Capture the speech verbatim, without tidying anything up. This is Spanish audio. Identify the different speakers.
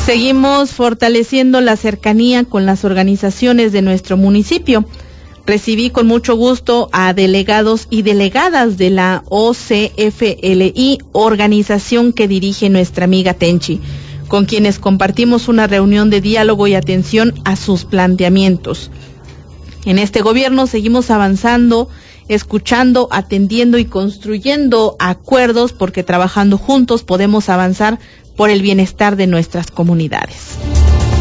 Speaker 1: Seguimos fortaleciendo la cercanía con las organizaciones de nuestro municipio. Recibí con mucho gusto a delegados y delegadas de la O C F L I, organización que dirige nuestra amiga Tenchi, con quienes compartimos una reunión de diálogo y atención a sus planteamientos. En este gobierno seguimos avanzando, escuchando, atendiendo y construyendo acuerdos, porque trabajando juntos podemos avanzar por el bienestar de nuestras comunidades.